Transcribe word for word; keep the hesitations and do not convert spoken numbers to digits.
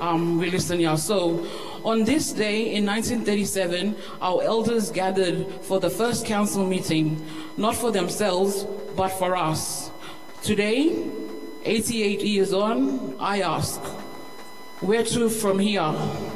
um, we listen here. So, on this day in nineteen thirty-seven, our elders gathered for the first council meeting, not for themselves, but for us. Today, eighty-eight years on, I ask, where to from here?